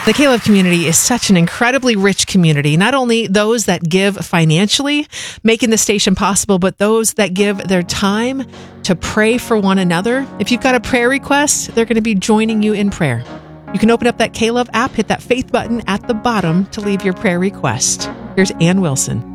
The K-Love community is such an incredibly rich community. Not only those that give financially, making the station possible, but those that give their time to pray for one another. If you've got a prayer request, they're going to be joining you in prayer. You can open up that K-Love app, hit that faith button at the bottom to leave your prayer request. Here's Ann Wilson.